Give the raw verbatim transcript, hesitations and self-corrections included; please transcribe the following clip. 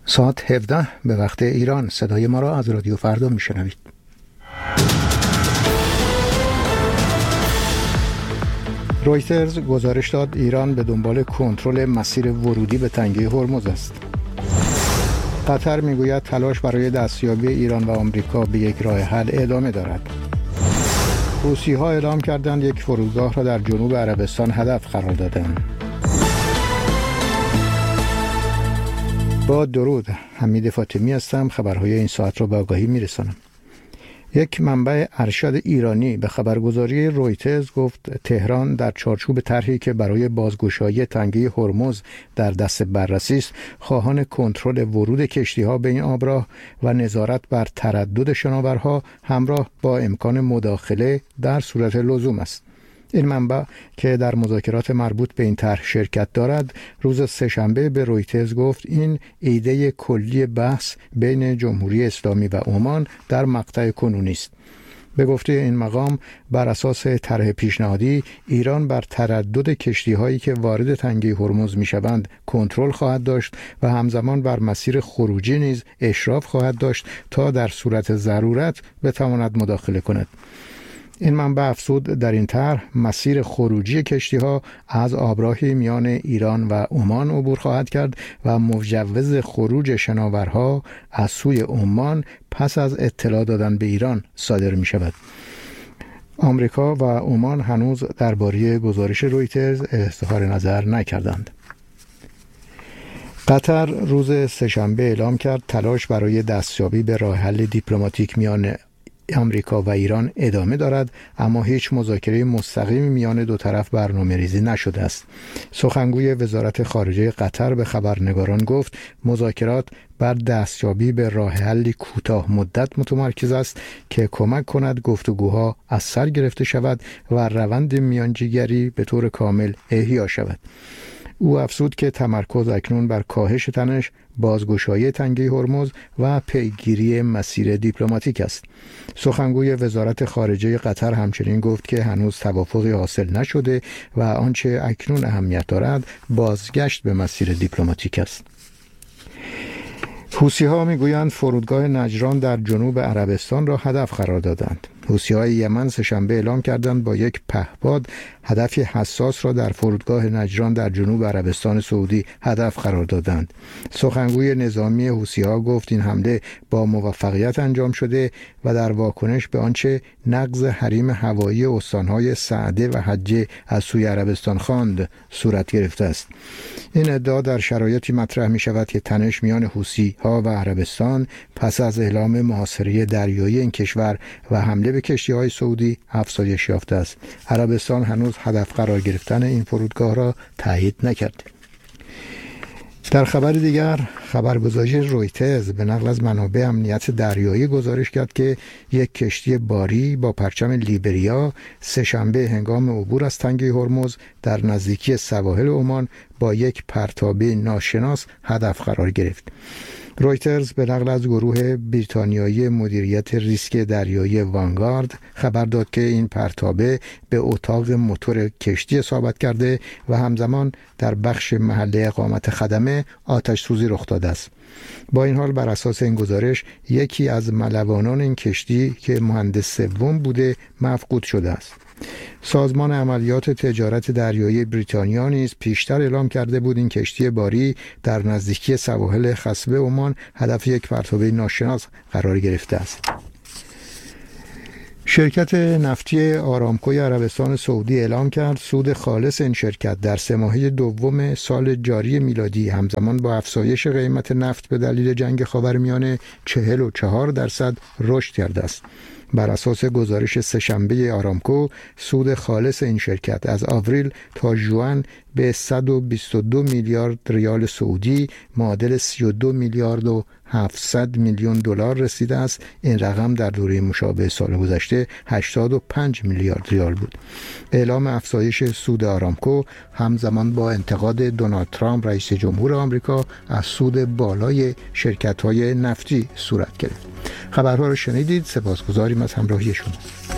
ساعت هفده به وقت ایران. صدای ما را از رادیو فردا میشنوید. رویترز گزارش داد ایران به دنبال کنترل مسیر ورودی به تنگه هرمز است. قطر میگوید تلاش برای دستیابی ایران و آمریکا به یک راه حل ادامه دارد. حوثی‌ها اعلام کردند یک فرودگاه را در جنوب عربستان هدف قرار دادند. با درود، حمید فاطمی هستم. خبرهای این ساعت را به آگاهی میرسانم. یک منبع ارشد ایرانی به خبرگزاری رویترز گفت تهران در چارچوب طرحی که برای بازگشایی تنگه هرمز در دست بررسی است، خواهان کنترل ورود کشتی‌ها به این آبراه و نظارت بر تردد شناورها همراه با امکان مداخله در صورت لزوم است. این منبع که در مذاکرات مربوط به این طرح شرکت دارد، روز سه‌شنبه به رویترز گفت این ایده کلی بحث بین جمهوری اسلامی و عمان در مقطع کنونی است. به گفته این مقام، بر اساس طرح پیشنهادی ایران بر تردد کشتی‌هایی که وارد تنگه هرمز می‌شوند کنترل خواهد داشت و همزمان بر مسیر خروجی نیز اشراف خواهد داشت تا در صورت ضرورت بتواند مداخله کند. این منبع افزود در این طرح مسیر خروجی کشتی‌ها از آبراهی میان ایران و عمان عبور خواهد کرد و مجوز خروج شناورها از سوی عمان پس از اطلاع دادن به ایران صادر می شود. آمریکا و عمان هنوز درباره گزارش رویترز اظهار نظر نکردند. قطر روز سه‌شنبه اعلام کرد تلاش برای دستیابی به راه حل دیپلماتیک میان آمریکا و ایران ادامه دارد، اما هیچ مذاکره مستقیم میان دو طرف برنامه‌ریزی نشده است. سخنگوی وزارت خارجه قطر به خبرنگاران گفت مذاکرات بر دستیابی به راه حلی کوتاه مدت متمرکز است که کمک کند گفتگوها از سر گرفته شود و روند میانجیگری به طور کامل احیا شود. او افزود که تمرکز اکنون بر کاهش تنش، بازگشایی تنگه هرمز و پیگیری مسیر دیپلماتیک است. سخنگوی وزارت خارجه قطر همچنین گفت که هنوز توافقی حاصل نشده و آنچه اکنون اهمیت دارد بازگشت به مسیر دیپلماتیک است. حوثی‌ها میگویند فرودگاه نجران در جنوب عربستان را هدف قرار دادند. حوثی‌های یمن سه‌شنبه اعلام کردند با یک پهپاد هدفی حساس را در فرودگاه نجران در جنوب عربستان سعودی هدف قرار دادند. سخنگوی نظامی حوثی‌ها گفت این حمله با موفقیت انجام شده و در واکنش به آنچه نقض حریم هوایی استان‌های سعده و حجه از سوی عربستان خواند صورت گرفته است. این ادعا در شرایطی مطرح می شود که تنش میان حوثی‌ها و عربستان پس از اعلام محاصره دریایی این کشور و حمله به کشتی‌های سعودی افزایش یافته است. عربستان هنوز هدف قرار گرفتن این فرودگاه را تایید نکرد. در خبر دیگر، خبرگزاری رویترز به نقل از منابع امنیت دریایی گزارش کرد که یک کشتی باری با پرچم لیبریا سه‌شنبه هنگام عبور از تنگه هرمز در نزدیکی سواحل عمان با یک پرتابه ناشناس هدف قرار گرفت. رویترز به نقل از گروه بریتانیایی مدیریت ریسک دریایی وانگارد خبر داد که این پرتابه به اتاق موتور کشتی اصابت کرده و همزمان در بخش محله اقامت خدمه آتش سوزی رخ داده است. با این حال بر اساس این گزارش یکی از ملوانان این کشتی که مهندس سوم بوده مفقود شده است. سازمان عملیات تجارت دریایی بریتانیا نیز پیشتر اعلام کرده بود این کشتی باری در نزدیکی سواحل خصبه عمان هدف یک پرتابه ناشناس قرار گرفته است. شرکت نفتی آرامکوی عربستان سعودی اعلام کرد سود خالص این شرکت در سه ماهه دوم سال جاری میلادی همزمان با افزایش قیمت نفت به دلیل جنگ خاورمیانه چهل و چهار درصد رشد کرده است. بر اساس گزارش سه‌شنبه آرامکو، سود خالص این شرکت از آوریل تا ژوئن به صد و بیست و دو میلیارد ریال سعودی معادل سی و دو میلیارد و هفتصد میلیون دلار رسیده است. این رقم در دوره مشابه سال گذشته هشتاد و پنج میلیارد ریال بود. اعلام افزایش سود آرامکو همزمان با انتقاد دونالد ترامپ رئیس جمهور آمریکا از سود بالای شرکت‌های نفتی صورت گرفت. خبرها را شنیدید. سپاسگزاریم از همراهی شما.